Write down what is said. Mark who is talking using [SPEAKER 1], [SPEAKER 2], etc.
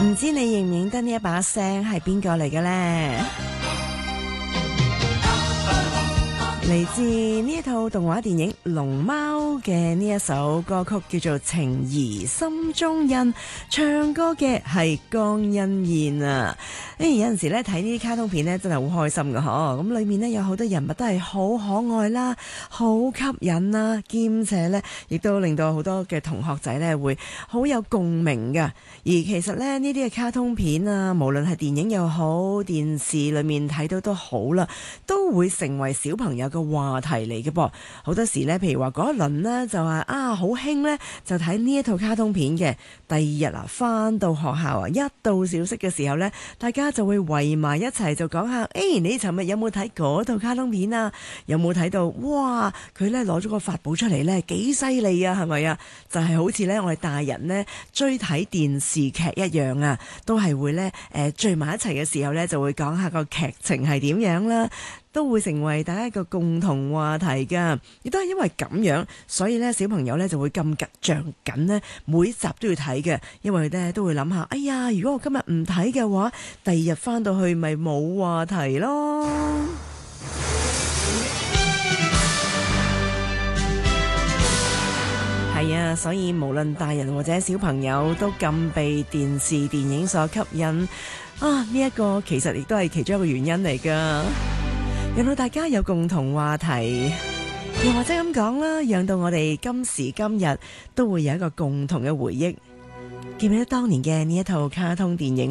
[SPEAKER 1] 唔知你認唔認得呢一把聲係邊個嚟嘅呢？嚟自呢一套動畫電影《龍貓》嘅呢一首歌曲叫做《情誼心中印》，唱歌嘅係江欣燕啊！有陣時咧睇呢啲卡通片咧真係好開心噶嗬，咁裏面咧有好多人物都係好可愛啦，好吸引啦，兼且咧亦都令到好多嘅同學仔咧會好有共鳴噶。而其實咧呢啲嘅卡通片啊，無論係電影又好，電視裏面睇到都好啦，都會成為小朋友嘅話題嚟嘅噃。好多時咧，譬如話嗰一輪呢，就話好興咧，就睇呢一套卡通片嘅。第二日返到學校啊，一到小息嘅時候咧，大家就會圍埋一齊就講下，你尋日有冇睇嗰套卡通片啊？有冇睇到？哇！佢咧攞咗個法寶出嚟咧，幾犀利啊？係咪啊？就係好似咧我哋大人呢追睇電視劇一樣啊，都係會咧聚埋一齊嘅時候咧，就會講下個劇情係點樣啦。都會成為大家一個共同話題㗎，亦都係因為咁樣，所以咧小朋友咧就會咁着緊呢每集都要睇嘅，因為咧都會諗下，哎呀，如果我今日唔睇嘅話，第二日返到去咪冇話題咯。係啊，所以無論大人或者小朋友都咁被電視電影所吸引啊！呢一個其實亦都係其中一個原因嚟㗎。讓到大家有共同話題，又或者咁講啦，讓到我哋今時今日都會有一個共同嘅回憶。記唔記得當年嘅呢一套卡通電影？